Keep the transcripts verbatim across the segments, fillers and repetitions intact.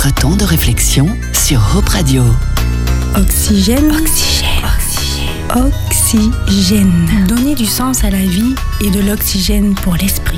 Votre temps de réflexion sur Hope Radio. Oxygène. Oxygène. Oxygène. Oxygène. Donner du sens à la vie et de l'oxygène pour l'esprit.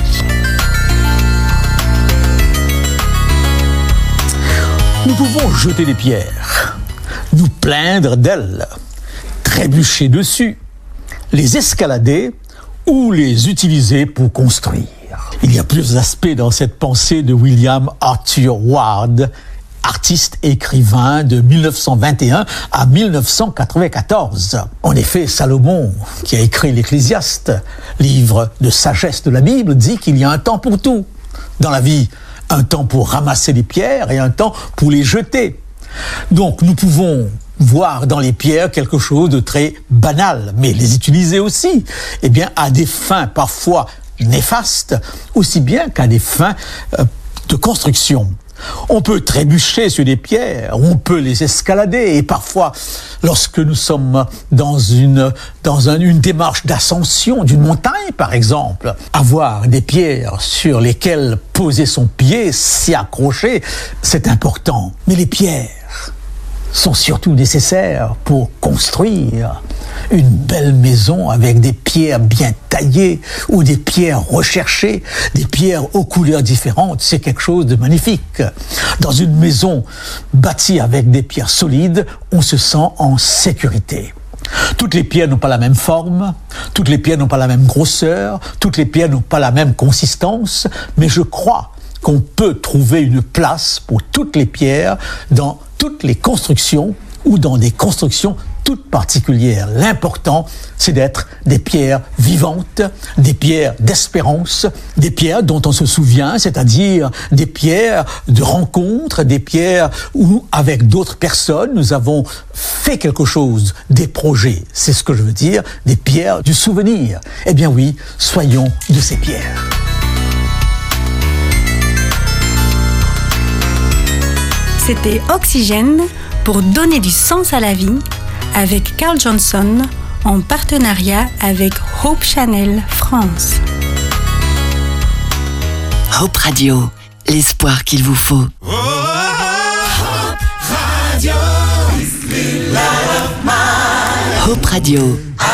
Nous pouvons jeter des pierres, nous plaindre d'elles, trébucher dessus, les escalader ou les utiliser pour construire. Il y a plusieurs aspects dans cette pensée de William Arthur Ward, artiste et écrivain de mille neuf cent vingt et un à mille neuf cent quatre-vingt-quatorze. En effet, Salomon, qui a écrit l'Ecclésiaste, livre de sagesse de la Bible, dit qu'il y a un temps pour tout dans la vie. Un temps pour ramasser les pierres et un temps pour les jeter. Donc nous pouvons voir dans les pierres quelque chose de très banal, mais les utiliser aussi, eh bien, à des fins parfois néfastes, aussi bien qu'à des fins euh, de construction. On peut trébucher sur des pierres, on peut les escalader, et parfois, lorsque nous sommes dans une, dans un, une démarche d'ascension d'une montagne, par exemple, avoir des pierres sur lesquelles poser son pied, s'y accrocher, c'est important. Mais les pierres sont surtout nécessaires pour construire une belle maison avec des pierres bien taillées ou des pierres recherchées, des pierres aux couleurs différentes. C'est quelque chose de magnifique. Dans une maison bâtie avec des pierres solides, on se sent en sécurité. Toutes les pierres n'ont pas la même forme, toutes les pierres n'ont pas la même grosseur, toutes les pierres n'ont pas la même consistance, mais je crois qu'on peut trouver une place pour toutes les pierres dans toutes les constructions ou dans des constructions toutes particulières. L'important, c'est d'être des pierres vivantes, des pierres d'espérance, des pierres dont on se souvient, c'est-à-dire des pierres de rencontre, des pierres où, avec d'autres personnes, nous avons fait quelque chose, des projets. C'est ce que je veux dire, des pierres du souvenir. Eh bien oui, soyons de ces pierres. C'était Oxygène pour donner du sens à la vie avec Carl Johnson en partenariat avec Hope Channel France. Hope Radio, l'espoir qu'il vous faut. Oh, Hope Radio, Hope Radio.